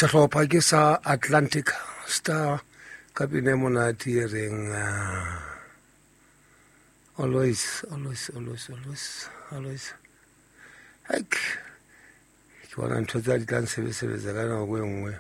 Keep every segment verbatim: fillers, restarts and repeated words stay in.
sehlopha ke sa Atlantic Star ka bine monate e reng always always always always always hek ke bona ntho tsa di tla nsebesebetsa ka nako e nngwe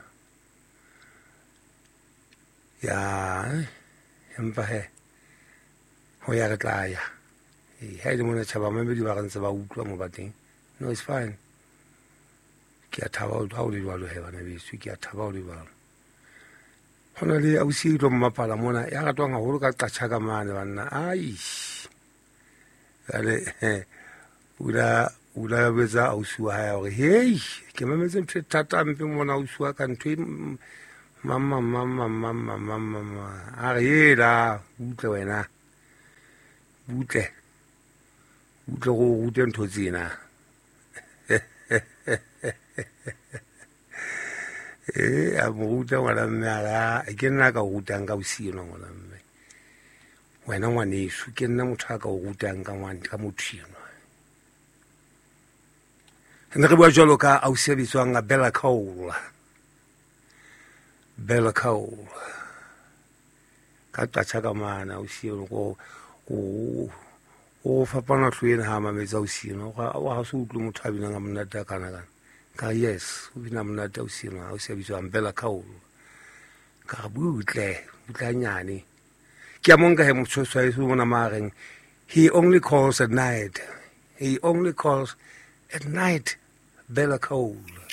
ya empa he ho ya re tla ya e ha ile mona tshaba mamedi ba rantse ba utlwa mo bateng no it's fine ke a thaba o ha o le jwalo he bana beso ke a thaba o le jwalo hona le ausi lo mmapala mona ya ratwang haholo ka qacha ka mane banna ai ale ula ula betsa ausi wa ha hore hey ke mametse ntho thata mpe mona ausi wa ka ntho mama mama mama mama a re la butle wena butle butle go rute ntho tsena eh a mo ruta ngwana mme a ke nna ka rutang ka bosino ngwana mme wena ngwaneso ke nna motho ka o rutang ka ngwana ka mothino nna re bua jalo ka ausi bitswang Bella Cole Bella Cole ka tsa ka mana ausi go go o fapana tlhoena ha mametsa ausi no ga wa ha se utlo motho a binang a monate kana kana ka yes o bina monate ausi no ausi bitswang Bella Cole ka butle butlanyane ke a monga he motho so e bona mareng he only calls at night he only calls at night Bella Cole